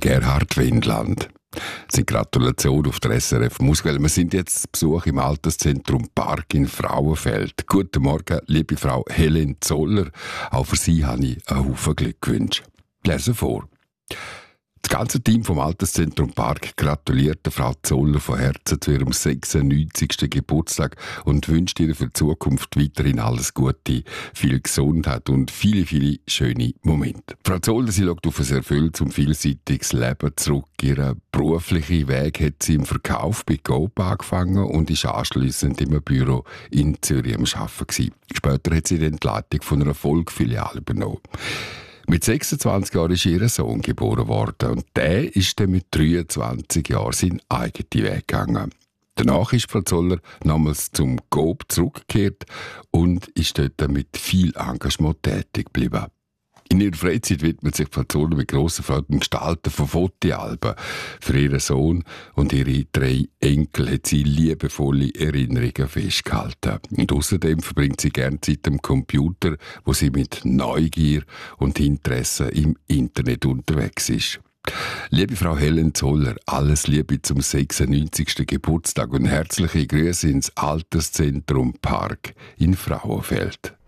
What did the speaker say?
Gerhard Wendland. Sind Gratulation auf der SRF Musikwelle. Wir sind jetzt zu Besuch im Alterszentrum Park in Frauenfeld. Guten Morgen, liebe Frau Helen Zoller. Auch für Sie habe ich einen Haufen Glückwünsche. Lese vor. Das ganze Team vom Alterszentrum Park gratuliert der Frau Zoller von Herzen zu ihrem 96. Geburtstag und wünscht ihr für die Zukunft weiterhin alles Gute, viel Gesundheit und viele, viele schöne Momente. Frau Zoller, sie schaut auf ein erfülltes und vielseitiges Leben zurück. Ihren beruflichen Weg hat sie im Verkauf bei Coop angefangen und ist anschliessend im Büro in Zürich am Arbeiten gewesen. Später hat sie die Entleitung von einer Volksfiliale übernommen. Mit 26 Jahren ist ihr Sohn geboren worden und der ist dann mit 23 Jahren seinen eigenen Weg gegangen. Danach ist Frau Zoller nochmals zum Coop zurückgekehrt und ist dort mit viel Engagement tätig geblieben. In ihrer Freizeit widmet sich Frau Zoller mit grosser Freude dem Gestalten von Fotoalben. Für ihren Sohn und ihre 3 Enkel hat sie liebevolle Erinnerungen festgehalten. Und außerdem verbringt sie gerne Zeit am Computer, wo sie mit Neugier und Interesse im Internet unterwegs ist. Liebe Frau Helen Zoller, alles Liebe zum 96. Geburtstag und herzliche Grüße ins Alterszentrum Park in Frauenfeld.